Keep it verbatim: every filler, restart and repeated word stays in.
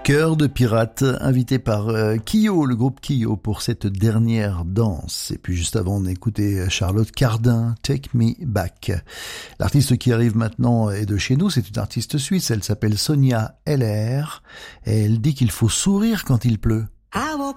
Cœur de pirate, invité par euh, Kyo, le groupe Kyo, pour cette dernière danse. Et puis juste avant, on écoutait Charlotte Cardin, Take Me Back. L'artiste qui arrive maintenant est de chez nous, c'est une artiste suisse, elle s'appelle Sonia Heller, et elle dit qu'il faut sourire quand il pleut.